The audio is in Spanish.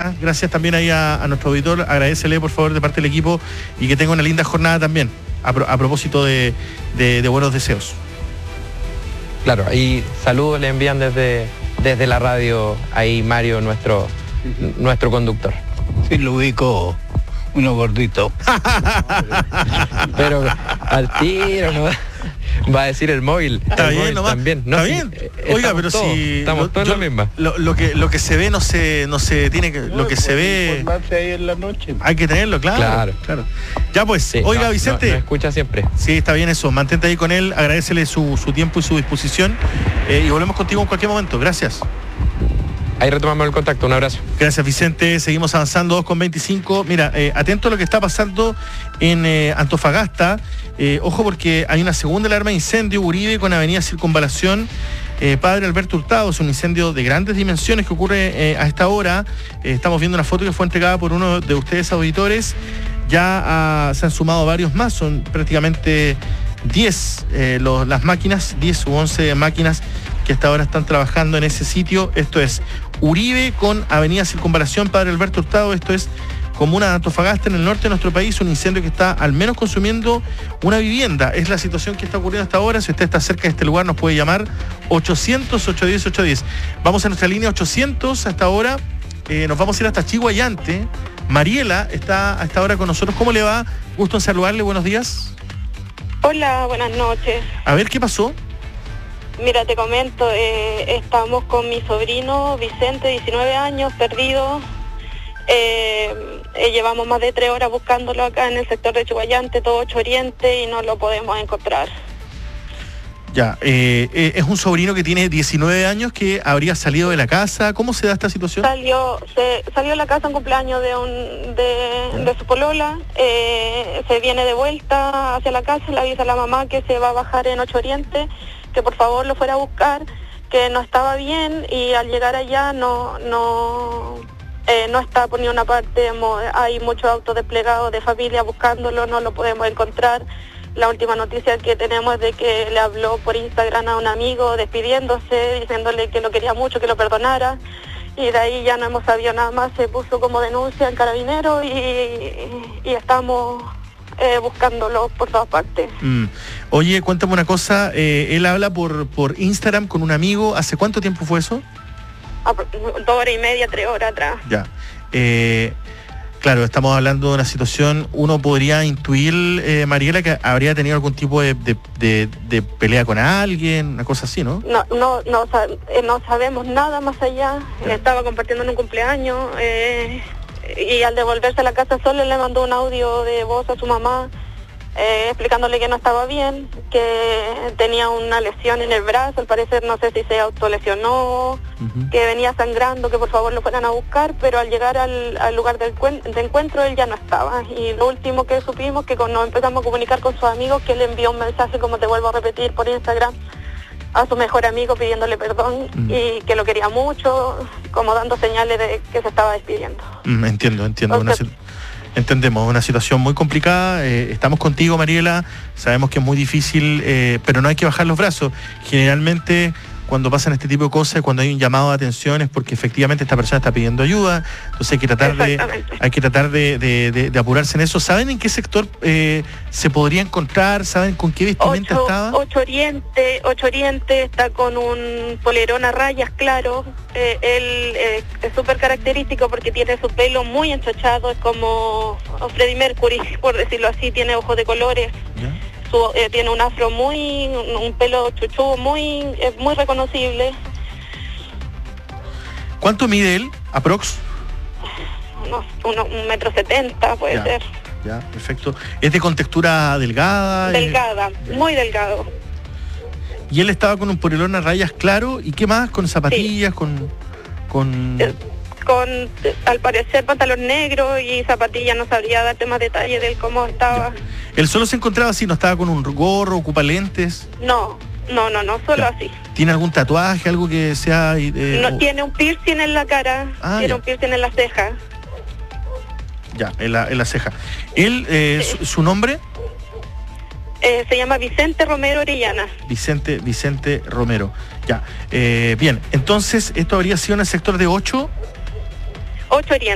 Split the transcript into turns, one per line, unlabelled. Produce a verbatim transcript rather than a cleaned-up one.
¿eh? Gracias también ahí a, a nuestro auditor, agradecele por favor de parte del equipo y que tenga una linda jornada también, a, pro, a propósito de, de, de buenos deseos.
Claro, ahí saludos le envían desde, desde la radio, ahí Mario, nuestro, uh-huh. nuestro conductor.
Sí, lo ubico, uno gordito.
Pero al tiro, ¿no? Va a decir el móvil.
Está
el
bien,
móvil
nomás.
También. No,
está
sí,
bien. Oiga, pero
todos,
si
estamos
lo,
todos
yo,
en la misma.
Lo, lo que lo que se ve no se no se tiene que no, lo que se ve
ahí en la noche.
Hay que tenerlo, claro.
Claro.
claro. Ya pues, sí, oiga,
no,
Vicente.
No, no escucha siempre.
Sí, está bien eso. Mantente ahí con él, agradecele su, su tiempo y su disposición eh, y volvemos contigo en cualquier momento. Gracias.
Ahí retomamos el contacto, un abrazo.
Gracias, Vicente. Seguimos avanzando, dos con veinticinco. Mira, eh, atento a lo que está pasando en eh, Antofagasta. Eh, ojo porque hay una segunda alarma de incendio, Uribe, con avenida Circunvalación. Eh, Padre Alberto Hurtado, es un incendio de grandes dimensiones que ocurre eh, a esta hora. Eh, estamos viendo una foto que fue entregada por uno de ustedes, auditores. Ya ah, se han sumado varios más, son prácticamente diez eh, los, las máquinas, diez u once máquinas que hasta ahora están trabajando en ese sitio. Esto es Uribe con avenida Circunvalación, Padre Alberto Hurtado. Esto es comuna de Antofagasta, en el norte de nuestro país, un incendio que está al menos consumiendo una vivienda. Es la situación que está ocurriendo hasta ahora. Si usted está cerca de este lugar, nos puede llamar ochocientos, ochocientos diez, ochocientos diez. Vamos a nuestra línea ochocientos hasta ahora. Eh, nos vamos a ir hasta Chiguayante. Mariela está hasta ahora con nosotros. ¿Cómo le va? Gusto en saludarle. Buenos días.
Hola, buenas noches.
A ver, ¿qué pasó?
Mira, te comento, eh, estamos con mi sobrino Vicente, diecinueve años, perdido. Eh, eh, llevamos más de tres horas buscándolo acá en el sector de Chiguayante, todo Ocho Oriente, y no lo podemos encontrar.
Ya, eh, eh, es un sobrino que tiene diecinueve años que habría salido de la casa. ¿Cómo se da esta situación?
Salió se, salió de la casa en cumpleaños de, un, de, de su polola, eh, se viene de vuelta hacia la casa, le avisa a la mamá que se va a bajar en Ocho Oriente, que por favor lo fuera a buscar, que no estaba bien, y al llegar allá no no eh, no está por ni una parte. Hay muchos autos desplegados de familia buscándolo, no lo podemos encontrar. La última noticia que tenemos es de que le habló por Instagram a un amigo despidiéndose, diciéndole que lo quería mucho, que lo perdonara, y de ahí ya no hemos sabido nada más. Se puso como denuncia en Carabineros y, y estamos Eh, buscándolo por todas partes.
Mm. Oye, cuéntame una cosa, eh, él habla por, por Instagram con un amigo. ¿Hace cuánto tiempo fue eso?
Ah, dos horas y media, tres horas atrás.
Ya. Eh, claro, estamos hablando de una situación, uno podría intuir, eh, Mariela, que habría tenido algún tipo de, de, de, de pelea con alguien, una cosa así, ¿no?
No, no, no, no sabemos nada más allá. Ya. Estaba compartiendo en un cumpleaños, eh, y al devolverse a la casa solo le mandó un audio de voz a su mamá eh, explicándole que no estaba bien, que tenía una lesión en el brazo, al parecer no sé si se autolesionó, uh-huh. que venía sangrando, que por favor lo fueran a buscar, pero al llegar al, al lugar del cuen- de encuentro él ya no estaba. Y lo último que supimos, que cuando empezamos a comunicar con sus amigos, que él envió un mensaje, como te vuelvo a repetir, por Instagram a su mejor amigo pidiéndole perdón, mm. y que lo quería mucho, como dando señales de que se estaba despidiendo.
Mm, entiendo, entiendo.
Entonces,
una, entendemos, una situación muy complicada. Eh, estamos contigo, Mariela. Sabemos que es muy difícil, eh, pero no hay que bajar los brazos. Generalmente, cuando pasan este tipo de cosas, cuando hay un llamado de atención, es porque efectivamente esta persona está pidiendo ayuda. Entonces hay que tratar de hay que tratar de, de, de, de apurarse en eso. ¿Saben en qué sector eh, se podría encontrar? ¿Saben con qué vestimenta
ocho,
estaba?
Ocho Oriente, Ocho Oriente está con un polerón a rayas claro. Eh, él eh, es súper característico porque tiene su pelo muy enchochado, es como Freddie Mercury, por decirlo así, tiene ojos de colores. ¿Ya? Su, eh, tiene un afro muy, un, un pelo chuchu muy, eh, muy reconocible.
¿Cuánto mide él, aprox?
Unos, uno, un metro setenta puede
ya,
ser.
Ya, perfecto. ¿Es de contextura delgada?
Delgada,
eh,
muy delgado.
Y él estaba con un polerón a rayas claro, ¿y qué más? ¿Con zapatillas? Sí. ¿Con...? con...
Eh, con, al parecer, pantalón negro y zapatillas. No sabría darte más detalles de cómo estaba.
Ya. ¿Él solo se encontraba así? ¿No estaba con un gorro, ocupa lentes?
No, no, no, no, solo ya. Así.
¿Tiene algún tatuaje, algo que sea...? Eh,
no,
o...
tiene un piercing en la cara, ah, tiene ya. un piercing en la ceja.
Ya, en la, en la ceja. ¿Él, eh, sí. su, su nombre?
Eh, se llama Vicente Romero Orellana.
Vicente, Vicente Romero. Ya, eh, bien, entonces, ¿esto habría sido en el sector de ocho?
Ocho Oriente.